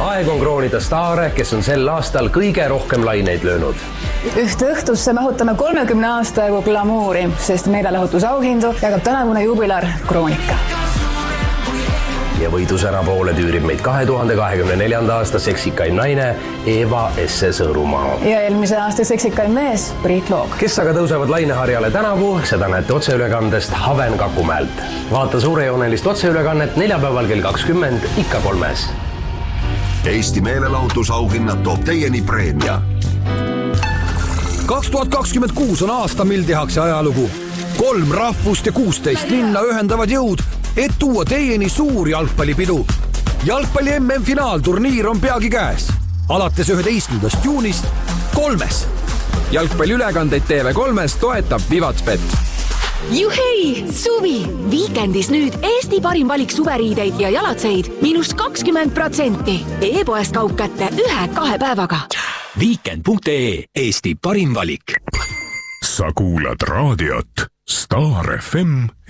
Aeg on kroonida staare, kes on sel aastal kõige rohkem laineid löönud. Ühte õhtusse mahutame 30 aasta jagu glamuuri, sest meelelahutusauhindu jagab tänavune jubilar Kroonika. Ja võidusena poole tüürib meid 2024. aasta seksikaim naine Eva Esse Sõõrumaa. Ja eelmise aasta seksikaim mees Priit Loog. Kes aga tõusevad laineharjale tänavu, seda näete otseülekandest Haven Kakumäelt. Vaata suurejoonelist otseülekannet neljapäeval kell 20 ikka 3. Eesti meelelahutusauhinnad toob teieni preemia. 2026 on aasta, mil tehakse ajalugu. 3 rahvust ja 16 linna ühendavad jõud, et tuua teieni suur jalgpallipidu. Jalgpalli MM-finaalturniir on peagi käes. Alates 11. juunist 3. Jalgpalliülekandeid TV3 toetab Vivatspet. Juhei! Suvi! Viikendis nüüd Eesti parim valik suveriideid ja jalatseid -20%. E-poest kaup kätte 1-2 päevaga. Weekend.ee Eesti parim valik. Sa kuulad raadiot Star FM